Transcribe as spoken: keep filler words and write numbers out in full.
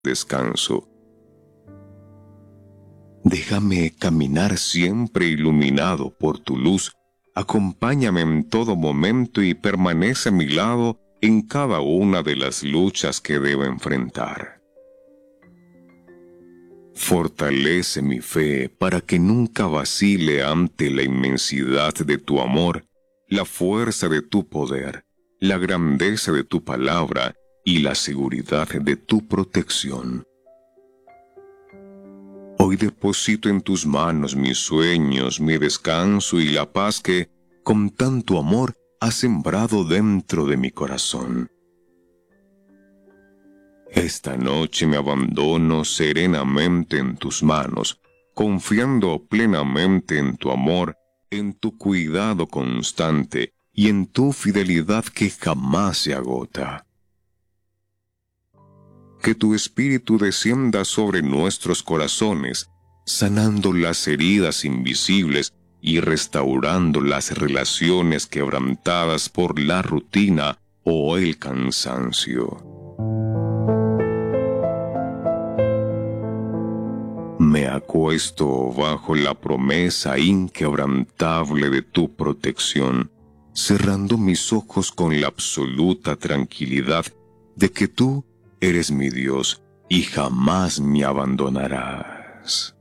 descanso. Déjame caminar siempre iluminado por tu luz. Acompáñame en todo momento y permanece a mi lado en cada una de las luchas que debo enfrentar. Fortalece mi fe para que nunca vacile ante la inmensidad de tu amor, la fuerza de tu poder, la grandeza de tu palabra y la seguridad de tu protección. Hoy deposito en tus manos mis sueños, mi descanso y la paz que, con tanto amor, has sembrado dentro de mi corazón. Esta noche me abandono serenamente en tus manos, confiando plenamente en tu amor, en tu cuidado constante y en tu fidelidad que jamás se agota. Que tu espíritu descienda sobre nuestros corazones, sanando las heridas invisibles y restaurando las relaciones quebrantadas por la rutina o el cansancio. Me acuesto bajo la promesa inquebrantable de tu protección, cerrando mis ojos con la absoluta tranquilidad de que tú eres mi Dios y jamás me abandonarás.